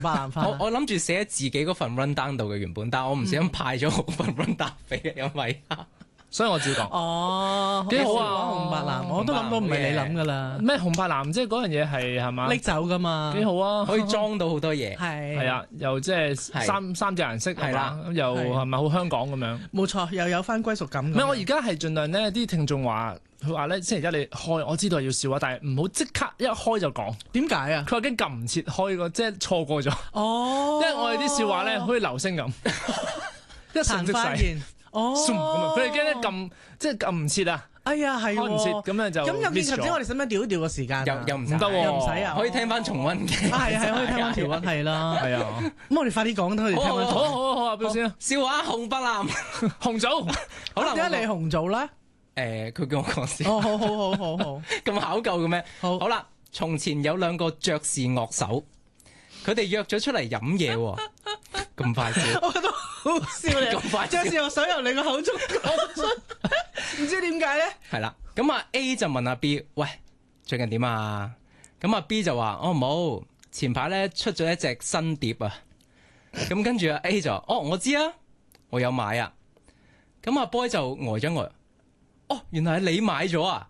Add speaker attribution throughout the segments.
Speaker 1: 我諗住寫自己嗰份 run down 度嘅原本，但係我唔小心派咗我份 run down 俾因為
Speaker 2: 所以我照講。
Speaker 3: 哦，
Speaker 2: 幾好啊！
Speaker 3: 紅白藍，我都諗到唔係你諗噶啦。
Speaker 2: 咩紅白藍？即係嗰樣嘢係嘛？
Speaker 3: 拎走噶嘛？
Speaker 2: 幾好啊！
Speaker 1: 可以裝到好多嘢。
Speaker 2: 係啊，又即係三隻顏色係啦，又係咪好香港咁樣？
Speaker 3: 冇錯，又有翻歸屬感。
Speaker 2: 唔係，我而家係盡量呢啲聽眾話佢話咧，星期一你開，我知道係要笑話，但係唔好即刻一開就講。
Speaker 3: 點解啊？
Speaker 2: 佢話驚撳唔切開個，即係錯過咗。
Speaker 3: 哦，
Speaker 2: 因為我哋啲笑話咧，好似流星咁，一瞬即逝。
Speaker 3: 哦，
Speaker 2: 佢哋驚咧撳，即係撳唔切啊！
Speaker 3: 哎呀，係
Speaker 2: 開唔切，咁樣就
Speaker 3: 咁有見及者，我哋使唔使調一調個時間？
Speaker 1: 又唔
Speaker 2: 得喎，
Speaker 3: 又唔使啊！
Speaker 1: 可以聽翻重溫嘅。
Speaker 3: 係可以聽翻條溫，係啦。
Speaker 2: 係啊，
Speaker 3: 咁我哋快啲講，等佢哋聽翻。
Speaker 2: 好啊，邊先啊？
Speaker 1: 笑話紅白藍
Speaker 2: 紅組，
Speaker 3: 好啦，點解你紅組
Speaker 1: 佢
Speaker 3: 咧？
Speaker 1: 叫我講先。
Speaker 3: 哦，好，
Speaker 1: 咁考究嘅咩？
Speaker 3: 好
Speaker 1: 啦，從前有兩個爵士樂手，佢哋約咗出嚟飲嘢喎。咁快笑，
Speaker 3: 我覺得好笑你。
Speaker 1: 咁快
Speaker 3: 爵士樂手由你個口中講出，唔知點解咧？
Speaker 1: 係啦，咁啊 A 就問阿 B， 喂，最近點啊？咁啊 B 就話：哦冇，前排咧出咗一隻新碟啊。咁跟住阿 A 就：哦我知啊，我有買啊。咁阿 boy 就呆咗呆。哦，原來係你買咗啊！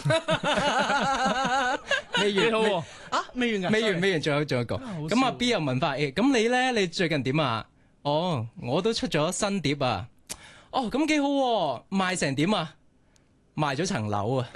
Speaker 1: 未完
Speaker 3: 好啊，未完㗎，
Speaker 1: 未完，仲有一個。咁阿 B 又問翻 A， 咁你咧？你最近點啊？哦，我都出咗新碟啊！哦，咁幾好喎，賣成點啊？賣咗層樓啊！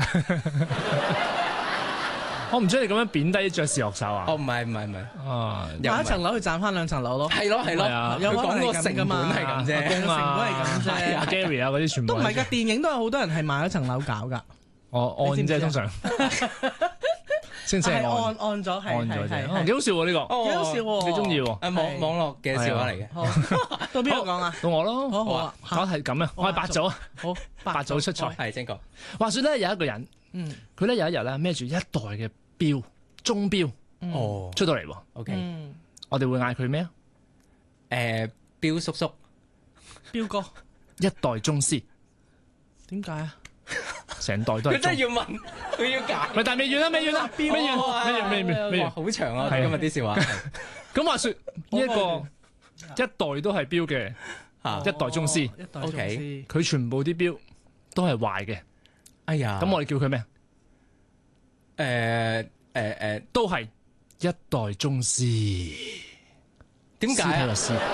Speaker 2: 我唔中意咁樣貶低爵士樂手啊！
Speaker 1: 哦，唔係，
Speaker 2: 啊，
Speaker 3: 賣一層樓去賺翻兩層樓咯。
Speaker 1: 係咯，
Speaker 3: 有
Speaker 1: 講個成本係咁啫，
Speaker 3: 成本係咁啫。
Speaker 2: 阿 Gary 啊，嗰啲全部
Speaker 3: 都唔係㗎，電影都有好多人係賣一層樓搞㗎。
Speaker 2: 我按啫，通常先係
Speaker 3: 按咗，係
Speaker 2: 幾好笑喎呢個，
Speaker 3: 幾好笑喎，
Speaker 2: 你中意喎？
Speaker 1: 網絡嘅笑話嚟嘅。
Speaker 3: 到邊個講啊？
Speaker 2: 到我咯，
Speaker 3: 好啊，
Speaker 2: 我係咁啊，我係八組啊，
Speaker 3: 好，
Speaker 2: 八組出賽，
Speaker 1: 係正確。
Speaker 2: 話說咧有一個人，佢咧有一日咧孭住一袋嘅錶，鐘錶，出到嚟喎。
Speaker 1: OK，
Speaker 2: 我哋會嗌佢咩啊？
Speaker 1: 錶叔叔，
Speaker 3: 錶哥，
Speaker 2: 一代宗師。
Speaker 3: 點解啊？
Speaker 2: 成袋都係。
Speaker 1: 佢真係要問，佢要解。
Speaker 2: 咪但係未完啦，未完，
Speaker 1: 好長啊！今日啲笑話。
Speaker 2: 咁話說呢一個一代都係錶嘅一代宗師
Speaker 1: ，OK，
Speaker 2: 佢全部啲錶都係壞嘅。
Speaker 1: 哎呀，
Speaker 2: 咁我哋叫佢咩？都係一代宗師。
Speaker 1: 點解啊？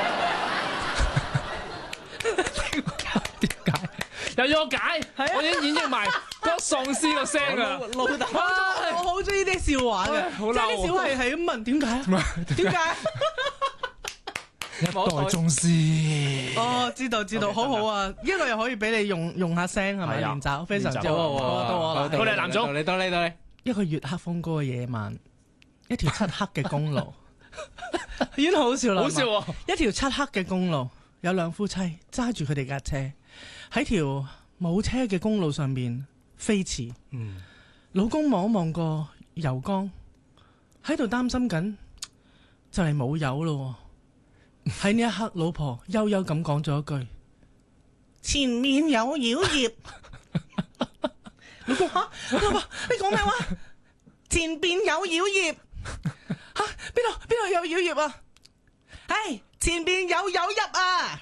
Speaker 2: 點解？又要我解？我已經演繹埋嗰喪屍個聲啊！
Speaker 3: 老豆，我好中意啲笑話嘅，即係啲小孩係咁問點解？點解？
Speaker 2: 一代宗師。
Speaker 3: 哦，知道，好好啊！呢個又可以俾你用下聲係咪練習？非常之好。到我啦，
Speaker 2: 到你藍總，
Speaker 1: 到你。
Speaker 3: 一個月黑風高嘅夜晚，一條漆黑嘅公路，已經好笑啦！
Speaker 2: 好笑喎！
Speaker 3: 一條漆黑嘅公路，有兩夫妻揸住佢哋架車喺條冇車嘅公路上面飛馳。老公望一望個油缸，喺度擔心緊就嚟冇油咯。喺呢一刻，老婆悠悠咁講咗一句：前面有妖孽。老公，老婆，你講咩話？前邊有妖孽。吓，邊度有妖孽啊？唉，前邊有妖入啊！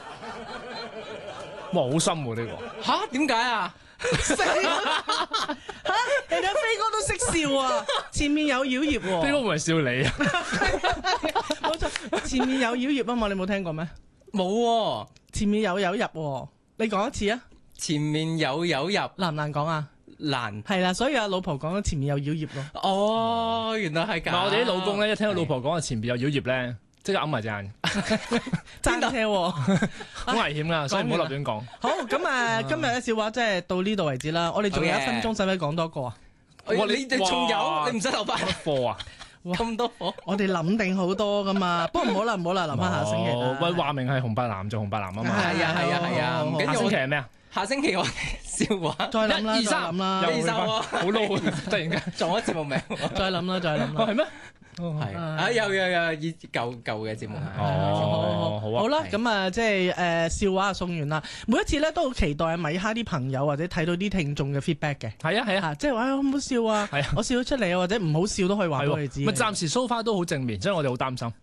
Speaker 2: 哇，好深喎呢個。
Speaker 1: 吓，點解啊？
Speaker 3: 死啦！吓，人哋飛哥都識笑啊！前面有妖孽喎。
Speaker 2: 飛哥唔係笑你啊？
Speaker 3: 冇錯，前面有妖孽啊嘛，你冇聽過咩？
Speaker 1: 冇。
Speaker 3: 前面有妖入，你講一次啊！
Speaker 1: 前面有妖入，
Speaker 3: 難唔難講啊？
Speaker 1: 難。
Speaker 3: 係啦，所以阿老婆講咗前面有妖孽咯。
Speaker 1: 哦，原來係咁。
Speaker 2: 我哋啲老公咧，一聽到老婆講前邊有妖孽咧，即刻揞埋隻眼。
Speaker 3: 爭車，
Speaker 2: 好危險噶，所以唔好立亂講。
Speaker 3: 好，咁啊，今日嘅笑話即係到呢度為止啦。我哋仲有1分鐘，使唔使講多個啊？
Speaker 1: 你仲有？你唔使留翻
Speaker 2: 課啊？
Speaker 1: 咁多課？
Speaker 3: 我哋諗定好多噶嘛。不過唔好啦，留翻下星期啦。
Speaker 2: 喂，話明係紅白藍就紅白藍啊嘛。
Speaker 1: 係啊。唔緊要。
Speaker 2: 下星期係咩啊？
Speaker 1: 下星期我哋笑話。
Speaker 3: 再諗啦，
Speaker 1: 又
Speaker 2: 好撈，突然間
Speaker 1: 撞咗節目名。
Speaker 3: 再諗啦。
Speaker 2: 係咩？
Speaker 1: 係有以舊嘅節目。
Speaker 2: 哦，好啊。
Speaker 3: 好啦，咁啊，即係笑話送完啦。每一次咧都好期待米哈啲朋友或者睇到啲聽眾嘅 feedback 嘅。
Speaker 2: 係啊，
Speaker 3: 即係話好唔好笑啊？我笑咗出嚟啊，或者唔好笑都可以話俾我哋知。
Speaker 2: 咪暫時 so far 都好正面，所以我哋好擔心。